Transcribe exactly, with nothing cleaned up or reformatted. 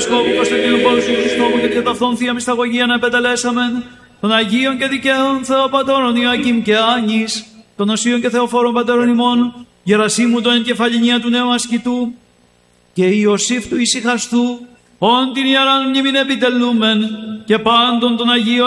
Επισκόπου Κωνσταντίνου Παύλου Χριστόβου και κατά αυτόν θεία μυσταγωγία να επετελέσαμεν, των Αγίων και Δικαίων Θεοπατώρων Ιωακήμ και Άνης, των Οσίων και Θεοφόρων Πατέρων ημών, Γερασίμου τον εγκεφαλινία του νέου ασκητού, και Ιωσήφ του ησυχαστού, όν την ιεράν μνήμην επιτελούμεν, και πάντων των Αγίων